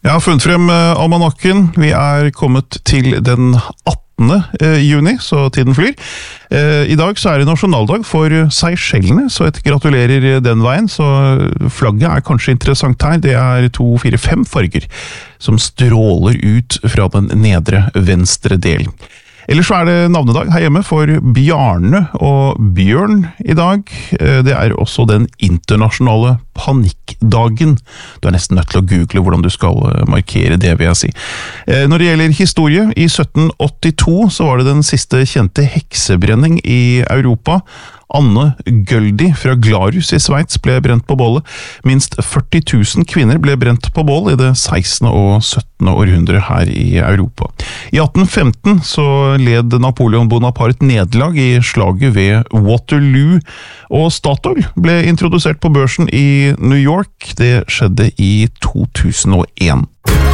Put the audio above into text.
Jeg har funnet frem almanakken. Vi kommet til den 18. juni, så tiden flyr. I dag så det nasjonaldag for Seychellene, så jeg gratulerer den veien. Så flagget kanskje interessant her. Det 2, 4, 5 farger som stråler ut fra den nedre venstre delen. Ellers så det navnedag her hjemme for Bjarne og Bjørn i dag. Det også den internasjonale panikkdagen. Du nesten nødt til å google hvordan du skal markere det, vil jeg si. Når det gjelder historie, i 1782 så var det den siste kjente heksebrenning i Europa. Anne Gøldi fra Glarus i Sveits ble brent på bålet. Minst 40 000 kvinner ble brent på bål i det 16. og 17. århundre her i Europa. I 1815 så led Napoleon Bonaparte nederlag i slaget ved Waterloo, og Statoil ble introdusert på børsen i New York. Det skjedde i 2001.